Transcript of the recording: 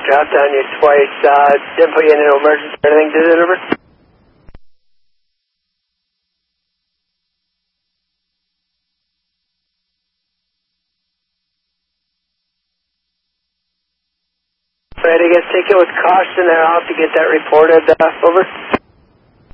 dropped on you twice. Didn't put you in an emergency or anything, did it, over? Alright, I guess take it with caution, and I'll have to get that reported, over.